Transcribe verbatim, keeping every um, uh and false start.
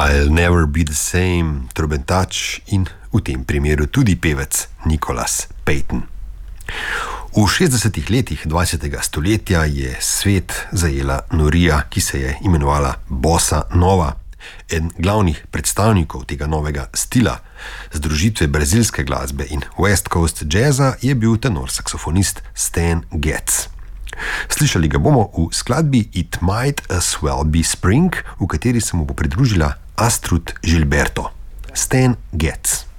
I'll never be the same, trobentač in v tem primeru tudi pevec Nicholas Payton. V šestdesetih letih dvajsetega stoletja je svet zajela norija, ki se je imenovala bossa nova. En glavnih predstavnikov tega novega stila, združitve brazilske glasbe in West Coast jazza, je bil tenor saksofonist Stan Getz. Slišali ga bomo v skladbi It Might As Well Be Spring, v kateri se mu bo pridružila Astrud Gilberto. Stan Getz.